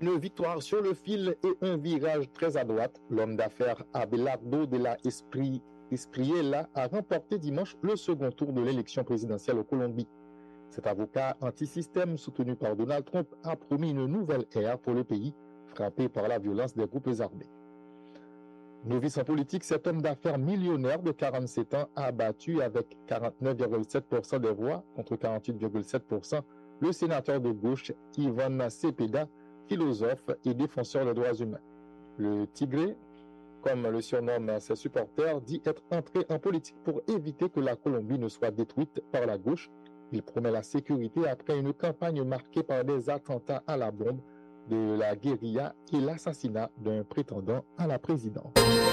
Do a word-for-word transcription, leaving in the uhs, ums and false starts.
Une victoire sur le fil et un virage très à droite. L'homme d'affaires Abelardo de la Esprit, Espriella a remporté dimanche le second tour de l'élection présidentielle au Colombie. Cet avocat anti-système soutenu par Donald Trump a promis une nouvelle ère pour le pays, frappé par la violence des groupes armés. Novice en politique, cet homme d'affaires millionnaire de quarante-sept ans a battu avec quarante-neuf virgule sept pour cent des voix contre quarante-huit virgule sept pour cent le sénateur de gauche Ivan Cepeda, philosophe et défenseur des droits humains. Le Tigre, comme le surnomment ses supporters, dit être entré en politique pour éviter que la Colombie ne soit détruite par la gauche. Il promet la sécurité après une campagne marquée par des attentats à la bombe, de la guérilla et l'assassinat d'un prétendant à la présidence.